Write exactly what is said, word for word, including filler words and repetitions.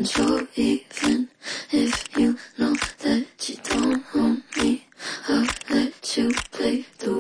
So even if you know that you don't want me, I'll let you play the